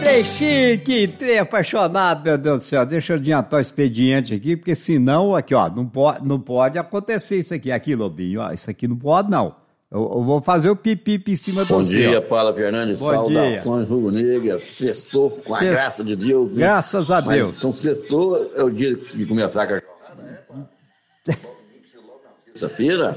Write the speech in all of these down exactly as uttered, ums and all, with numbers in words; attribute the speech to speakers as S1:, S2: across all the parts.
S1: trem chique, trem apaixonado, meu Deus do céu. Deixa eu adiantar o expediente aqui, porque senão, aqui, ó, não pode, não pode acontecer isso aqui. Aqui, Lobinho, ó, isso aqui não pode, não. Eu, eu vou fazer o pipipi em cima de
S2: Bom
S1: você.
S2: dia,
S1: ó.
S2: Paula Fernandes.
S1: Bom
S2: Saudações rubro-negras. Sextou com a
S1: Sexto.
S2: graça de Deus. Hein?
S1: Graças a Deus.
S2: Mas, então, sextou é o dia de começar a jornada, né? Sexta-feira?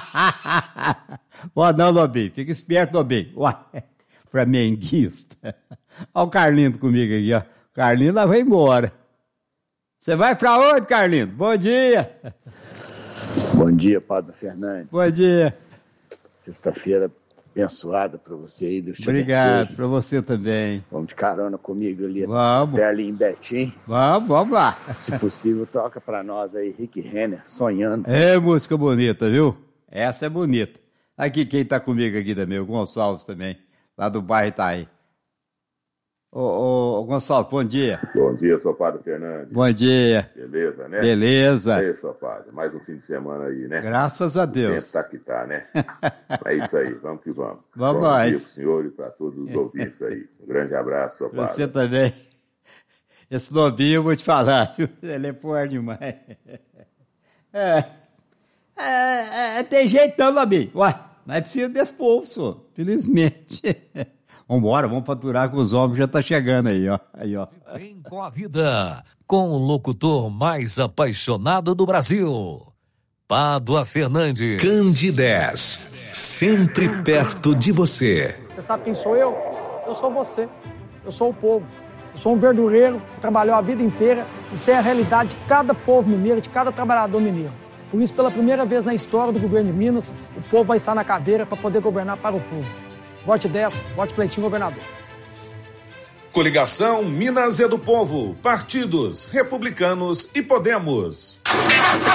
S1: Ó, não, Lobinho, fica esperto, Lobinho. Uai, flamenguista. Olha o Carlindo comigo aqui, ó. Carlindo lá vai embora. Você vai pra onde, Carlindo? Bom dia.
S3: Bom dia, Padre Fernandes.
S1: Bom dia.
S3: Sexta-feira abençoada pra você aí, Deus te
S1: Obrigado,
S3: abençoe.
S1: pra você também.
S3: Vamos de carona comigo ali.
S1: Vamos.
S3: Até ali em Betim.
S1: Vamos, vamos lá.
S3: Se possível, toca pra nós aí, Rick Renner, Sonhando.
S1: É música bonita, viu? Essa é bonita. Aqui, quem tá comigo aqui também, o Gonçalves também, lá do bairro Itaí. Ô, ô, ô Gonçalves, bom dia.
S4: Bom dia, sou Padre Fernandes.
S1: Bom dia.
S4: Beleza, né?
S1: Beleza.
S4: É isso, sou Padre. Mais um fim de semana aí, né?
S1: Graças a
S4: O
S1: Deus.
S4: tempo tá que tá, né? É isso aí, vamos que vamos.
S1: Vamos
S4: Bom
S1: nós.
S4: dia pro senhor e pra todos os ouvintes aí. Um grande abraço, sou Padre.
S1: Você também. Esse Lobinho, eu vou te falar, viu? Ele é forte demais. É. É, é, tem jeito não, Lobinho. Ué, nós precisamos desse povo, senhor. Felizmente. Vambora, vamos faturar que os homens já tá chegando aí, ó. Aí, ó.
S5: Bem com a vida, com o locutor mais apaixonado do Brasil, Pádua Fernandes.
S6: Candidez, sempre perto de você.
S7: Você sabe quem sou eu? Eu sou você. Eu sou o povo. Eu sou um verdureiro que trabalhou a vida inteira. Isso é a realidade de cada povo mineiro, de cada trabalhador mineiro. Por isso, pela primeira vez na história do governo de Minas, o povo vai estar na cadeira para poder governar para o povo. Vote dez, vote Cleitinho governador.
S8: Coligação Minas é do Povo, partidos Republicanos e Podemos.